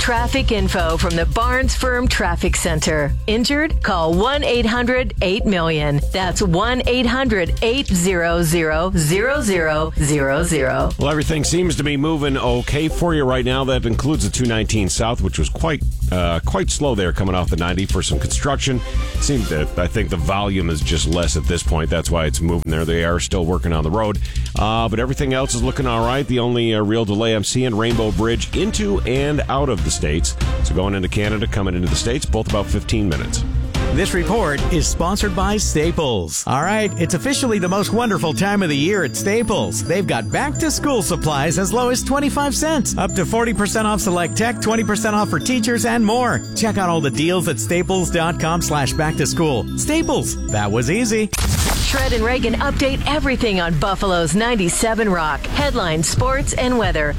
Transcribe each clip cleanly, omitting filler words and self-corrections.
traffic info from the Barnes Firm Traffic Center. Injured? Call 1-800-8-MILLION. That's 1-800-800-0000. Well, everything seems to be moving okay for you right now. That includes the 219 South, which was quite slow there coming off the 90 for some construction. Seems that I think the volume is just less at this point. That's why it's moving there. They are still working on the road. But everything else is looking all right. The only real delay I'm seeing, Rainbow Bridge into and out of the States. So going into Canada, coming into the States, both about 15 minutes. This report is sponsored by Staples. All right, it's officially the most wonderful time of the year at Staples. They've got back-to-school supplies as low as 25 cents, up to 40% off select tech, 20% off for teachers, and more. Check out all the deals at staples.com/back-to-school. Staples, that was easy. Shred and Reagan update everything on Buffalo's 97 Rock. Headlines, sports, and weather.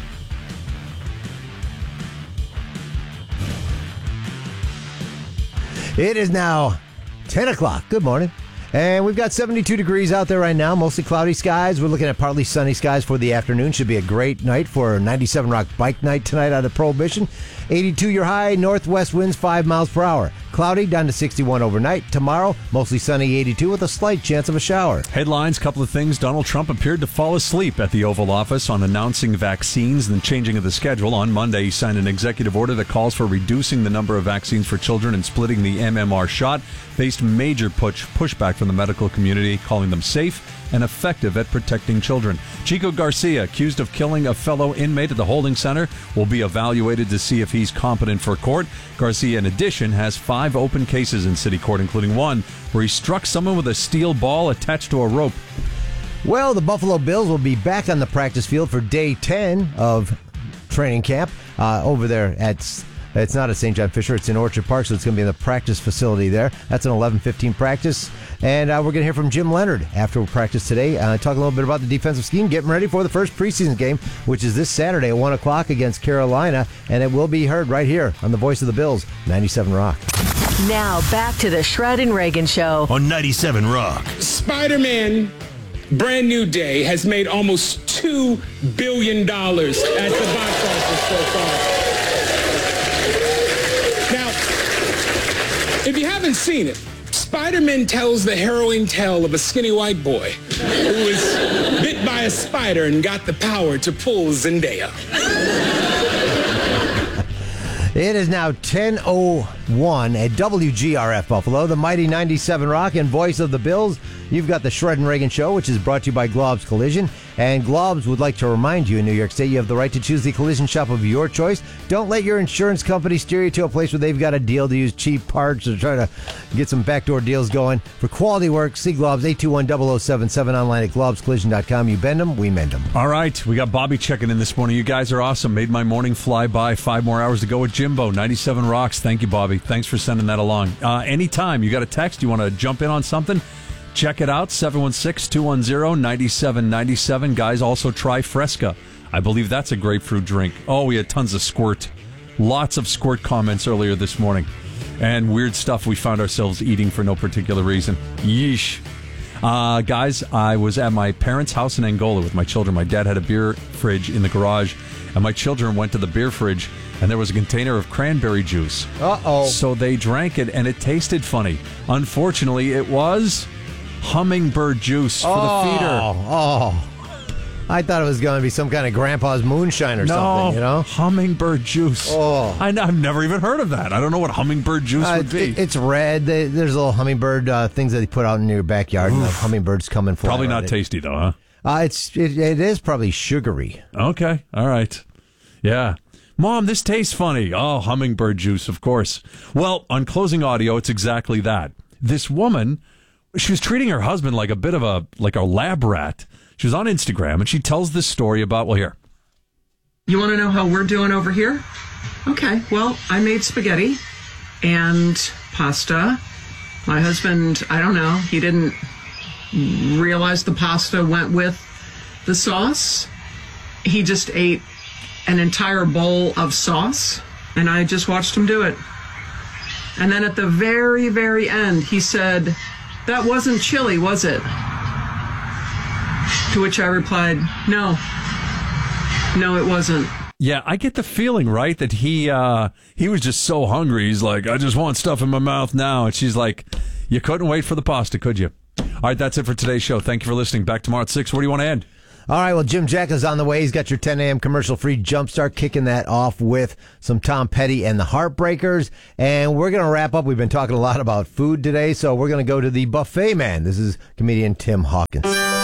It is now 10 o'clock. Good morning. And we've got 72 degrees out there right now, mostly cloudy skies. We're looking at partly sunny skies for the afternoon. Should be a great night for 97 Rock Bike Night tonight out of Prohibition. 82 your high, northwest winds 5 miles per hour. Cloudy down to 61 overnight. Tomorrow, mostly sunny 82 with a slight chance of a shower. Headlines, couple of things. Donald Trump appeared to fall asleep at the Oval Office on announcing vaccines and changing of the schedule. On Monday, he signed an executive order that calls for reducing the number of vaccines for children and splitting the MMR shot. Faced major pushback from the medical community, calling them safe and effective at protecting children. Chico Garcia, accused of killing a fellow inmate at the holding center, will be evaluated to see if he's competent for court. Garcia, in addition, has 5 open cases in city court, including one where he struck someone with a steel ball attached to a rope. Well, the Buffalo Bills will be back on the practice field for day 10 of training camp over there at... It's not at St. John Fisher. It's in Orchard Park, so it's going to be in the practice facility there. That's an 11:15 practice. And we're going to hear from Jim Leonard after practice today, talk a little bit about the defensive scheme, getting ready for the first preseason game, which is this Saturday at 1 o'clock against Carolina. And it will be heard right here on the Voice of the Bills, 97 Rock. Now back to the Shred and Reagan Show on 97 Rock. Spider-Man Brand New Day has made almost $2 billion at the box office so far. Now, if you haven't seen it, Spider-Man tells the harrowing tale of a skinny white boy who was bit by a spider and got the power to pull Zendaya. It is now 10:01 at WGRF Buffalo, the mighty 97 Rock and Voice of the Bills. You've got the Shred and Reagan Show, which is brought to you by Glob's Collision. And Glob's would like to remind you in New York State, you have the right to choose the collision shop of your choice. Don't let your insurance company steer you to a place where they've got a deal to use cheap parts or try to get some backdoor deals going. For quality work, see Glob's 821-0077 online at globscollision.com. You bend them, we mend them. All right, we got Bobby checking in this morning. You guys are awesome. Made my morning fly by. 5 more hours to go with Jimbo. 97 Rocks. Thank you, Bobby. Thanks for sending that along. Anytime you got a text, you want to jump in on something, check it out, 716-210-9797. Guys, also try Fresca. I believe that's a grapefruit drink. Oh, we had tons of squirt. Lots of squirt comments earlier this morning. And weird stuff we found ourselves eating for no particular reason. Yeesh. Guys, I was at my parents' house in Angola with my children. My dad had a beer fridge in the garage, and my children went to the beer fridge, and there was a container of cranberry juice. Uh-oh. So they drank it, and it tasted funny. Unfortunately, it was hummingbird juice for the feeder. Oh, I thought it was going to be some kind of grandpa's moonshine or something, you know? Hummingbird juice. Oh. I've never even heard of that. I don't know what hummingbird juice would be. It's red. There's little hummingbird things that they put out in your backyard, and the hummingbirds come and fly. Probably not tasty, though, huh? It is probably sugary. Okay, all right. Yeah. Mom, this tastes funny. Oh, hummingbird juice, of course. Well, on closing audio, it's exactly that. This woman, she was treating her husband like a bit of a lab rat. She was on Instagram, and she tells this story about, well, here. You want to know how we're doing over here? Okay, well, I made spaghetti and pasta. My husband, I don't know, he didn't realize the pasta went with the sauce. He just ate an entire bowl of sauce, and I just watched him do it. And then at the very, very end, he said, "That wasn't chili, was it?" To which I replied, No, it wasn't. Yeah, I get the feeling, right, that he was just so hungry. He's like, I just want stuff in my mouth now. And she's like, you couldn't wait for the pasta, could you? All right, that's it for today's show. Thank you for listening. Back tomorrow at 6. Where do you want to end? All right, well, Jim Jack is on the way. He's got your 10 a.m. commercial-free Jumpstart, kicking that off with some Tom Petty and the Heartbreakers. And we're going to wrap up. We've been talking a lot about food today, so we're going to go to the Buffet Man. This is comedian Tim Hawkins.